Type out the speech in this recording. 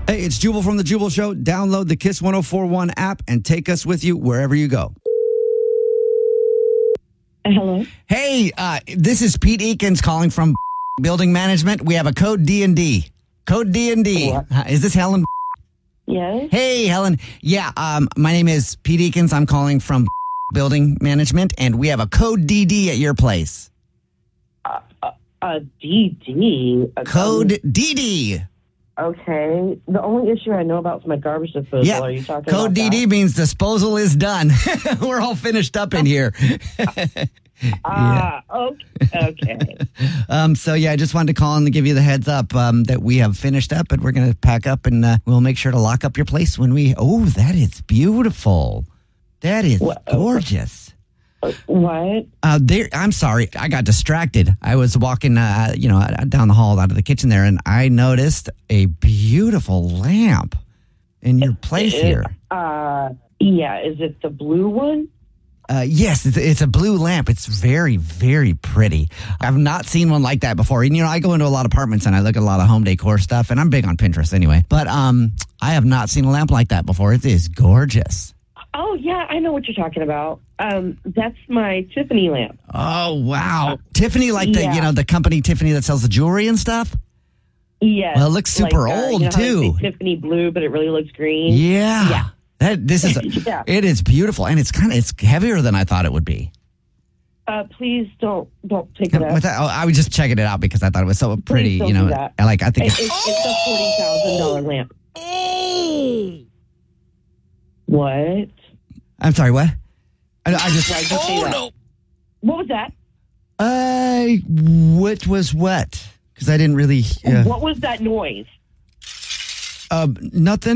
Hey, it's Jubal from The Jubal Show. Download the Kiss 104.1 app and take us with you wherever you go. Hello. Hey, this is Pete Eakins calling from Building Management. We have a code D&D. Code D&D. Is this Helen? Yes. Hey, Helen. Yeah, my name is Pete Eakins. I'm calling from Building Management, and we have a code DD at your place. DD. Code DD. Okay. The only issue I know about is my garbage disposal. Yeah. Are you talking Code about DD that? means disposal is done. We're all finished up in here. Okay. So I just wanted to call and give you the heads up that we have finished up, and we're going to pack up, and we'll make sure to lock up your place when we. Oh, that is beautiful. That is gorgeous. What? I'm sorry, I got distracted. I was walking, down the hall out of the kitchen there, and I noticed a beautiful lamp in your place here. Yeah. Is it the blue one? Yes, it's a blue lamp. It's very, very pretty. I've not seen one like that before. And, I go into a lot of apartments and I look at a lot of home decor stuff, and I'm big on Pinterest anyway. But I have not seen a lamp like that before. It is gorgeous. Oh, yeah. I know what you're talking about. That's my Tiffany lamp. Oh, wow. Tiffany, like the company Tiffany that sells the jewelry and stuff? Yes. Well, it looks super old, how too. they say Tiffany blue, but it really looks green. Yeah. This is Yeah. It is beautiful, and it's heavier than I thought it would be. Please don't pick it up. I was just checking it out because I thought it was so pretty. Please don't do that. I think It's a $40,000 lamp. What? I'm sorry. What? I just. Why'd you say that? No. What was that? What was what? Because I didn't really. What was that noise? Nothing.